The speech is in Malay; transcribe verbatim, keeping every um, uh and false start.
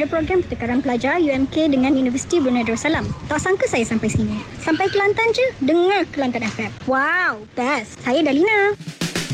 program pertukaran pelajar U M K dengan Universiti Brunei Darussalam. Tak sangka saya sampai sini. Sampai Kelantan je, dengar Kelantan F M. Wow, best. Saya Dalina.